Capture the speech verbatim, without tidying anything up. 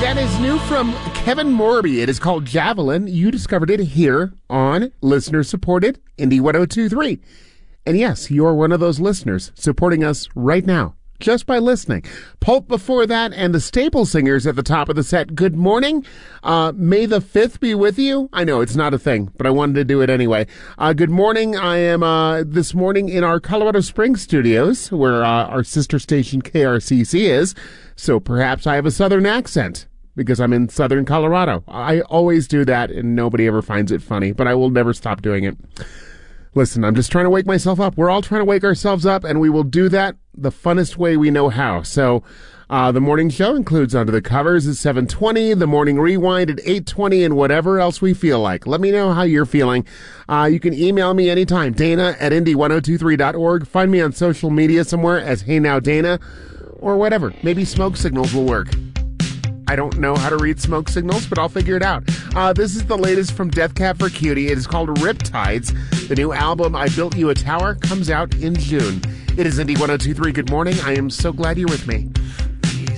That is new from Kevin Morby. It is called Javelin. You discovered it here on listener-supported Indie one oh two point three. And yes, you're one of those listeners supporting us right now, just by listening. Pulp before that, and the Staple Singers at the top of the set. Good morning. Uh, May the fifth be with you. I know it's not a thing, but I wanted to do it anyway. Uh, good morning. I am uh, this morning in our Colorado Springs studios, where uh, our sister station K R C C is. So perhaps I have a southern accent, because I'm in southern Colorado. I always do that, and nobody ever finds it funny, but I will never stop doing it. Listen, I'm just trying to wake myself up. We're all trying to wake ourselves up, and we will do that the funnest way we know how. So uh, the morning show includes Under the Covers at seven twenty, the Morning Rewind at eight twenty, and whatever else we feel like. Let me know how you're feeling. Uh, you can email me anytime, Dana at indie ten twenty-three dot org. Find me on social media somewhere as Hey Now Dana, or whatever. Maybe smoke signals will work. I don't know how to read smoke signals, but I'll figure it out. Uh, this is the latest from Death Cab for Cutie. It is called Riptides. The new album, I Built You a Tower, comes out in June. It is Indie ten twenty-three. Good morning. I am so glad you're with me.